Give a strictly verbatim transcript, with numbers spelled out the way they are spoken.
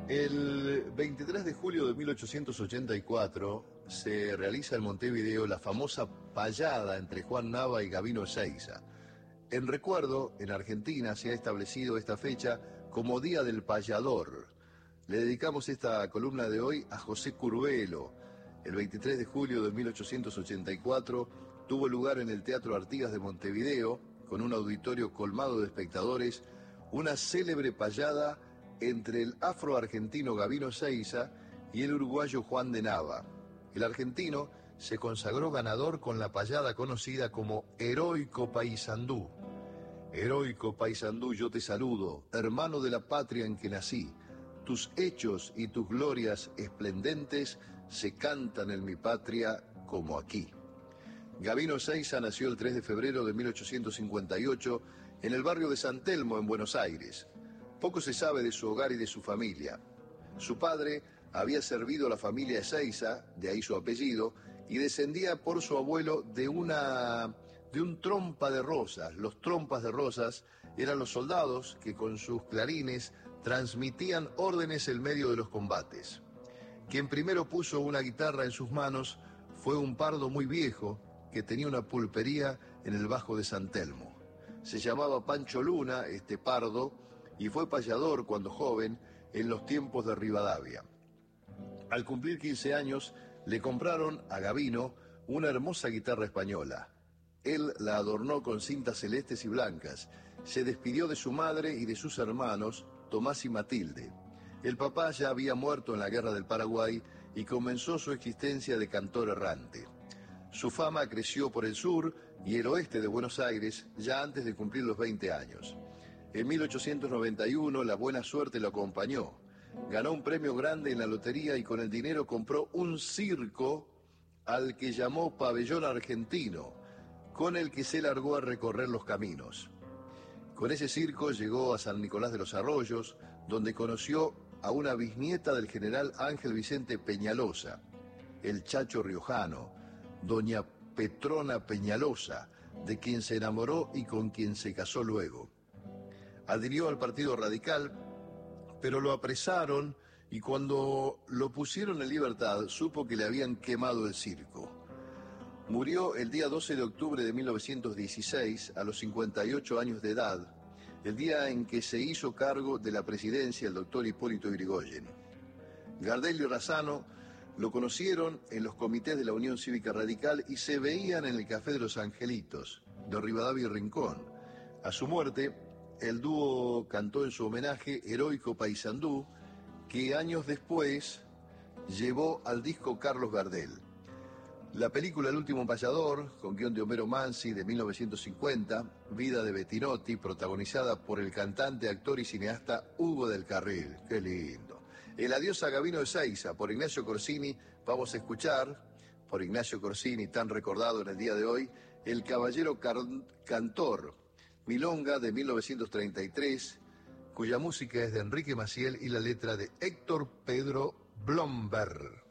El veintitrés de julio de mil ochocientos ochenta y cuatro se realiza en Montevideo la famosa payada entre Juan Nava y Gabino Ezeiza. En recuerdo, en Argentina se ha establecido esta fecha como Día del Payador. Le dedicamos esta columna de hoy a José Curbelo. El veintitrés de julio de mil ochocientos ochenta y cuatro tuvo lugar en el Teatro Artigas de Montevideo, con un auditorio colmado de espectadores, una célebre payada entre el afroargentino Gabino Ezeiza y el uruguayo Juan de Nava. El argentino se consagró ganador con la payada conocida como Heroico Paysandú. Heroico Paysandú, yo te saludo, hermano de la patria en que nací. Tus hechos y tus glorias esplendentes se cantan en mi patria como aquí. Gabino Ezeiza nació el tres de febrero de mil ochocientos cincuenta y ocho en el barrio de San Telmo, en Buenos Aires. Poco se sabe de su hogar y de su familia. Su padre había servido a la familia Ezeiza, de ahí su apellido, y descendía por su abuelo de una de un trompa de rosas. Los trompas de rosas eran los soldados que con sus clarines transmitían órdenes en medio de los combates. Quien primero puso una guitarra en sus manos fue un pardo muy viejo que tenía una pulpería en el Bajo de San Telmo. Se llamaba Pancho Luna, este pardo, y fue payador cuando joven en los tiempos de Rivadavia. Al cumplir quince años, le compraron a Gabino una hermosa guitarra española. Él la adornó con cintas celestes y blancas. Se despidió de su madre y de sus hermanos, Tomás y Matilde. El papá ya había muerto en la Guerra del Paraguay y comenzó su existencia de cantor errante. Su fama creció por el sur y el oeste de Buenos Aires ya antes de cumplir los veinte años. En mil ochocientos noventa y uno la buena suerte lo acompañó. Ganó un premio grande en la lotería y con el dinero compró un circo al que llamó Pabellón Argentino, con el que se largó a recorrer los caminos. Con ese circo llegó a San Nicolás de los Arroyos, donde conoció a una bisnieta del general Ángel Vicente Peñalosa, el Chacho Riojano, doña Petrona Peñalosa, de quien se enamoró y con quien se casó luego. Adhirió al Partido Radical, pero lo apresaron y cuando lo pusieron en libertad supo que le habían quemado el circo. Murió el día doce de octubre de mil novecientos dieciséis, a los cincuenta y ocho años de edad, el día en que se hizo cargo de la presidencia el doctor Hipólito Yrigoyen. Gardel y Razzano lo conocieron en los comités de la Unión Cívica Radical y se veían en el Café de los Angelitos, de Rivadavia y Rincón. A su muerte, el dúo cantó en su homenaje Heroico Paysandú, que años después llevó al disco Carlos Gardel. La película El último payador, con guión de Homero Mansi de mil novecientos cincuenta, vida de Bettinotti, protagonizada por el cantante, actor y cineasta Hugo del Carril. ¡Qué lindo! El adiós a Gabino Ezeiza, por Ignacio Corsini. Vamos a escuchar, por Ignacio Corsini, tan recordado en el día de hoy, El Caballero Car- Cantor, Milonga de mil novecientos treinta y tres, cuya música es de Enrique Maciel y la letra de Héctor Pedro Blomberg.